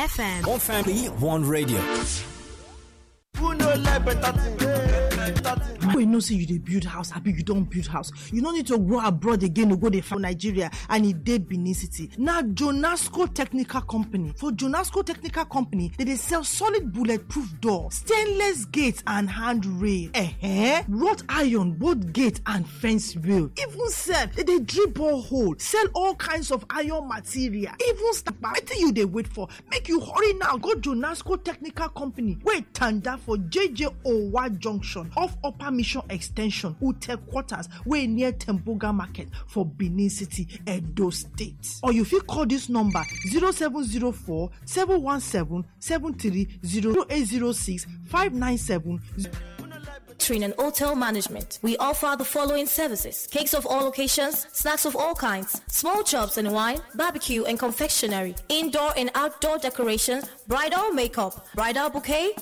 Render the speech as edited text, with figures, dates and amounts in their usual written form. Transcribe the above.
FM. One family, one radio. Who no like better thing? You know, say you dey build house, abi you don't build house. You don't need to go abroad again to go dey from Nigeria and it dey Benin City. Now Jonasco Technical Company. For Jonasco Technical Company, they sell solid bulletproof door, stainless gates and handrail, wrought iron, both gate and fence rail. Even self, they drill borehole, sell all kinds of iron material. Even stapper. Wetin you dey wait for? Make you hurry now. Go Jonasco Technical Company. Wait, tanda for JJ Owa Junction off Upper Mission Extension, Ute Quarters, way near Temboga Market for Benin City, Edo State. Or you fit call this number 0704 717 730 0806 597. Catering and hotel management. We offer the following services: cakes of all occasions, snacks of all kinds, small chops and wine, barbecue and confectionery, indoor and outdoor decorations, bridal makeup, bridal bouquet,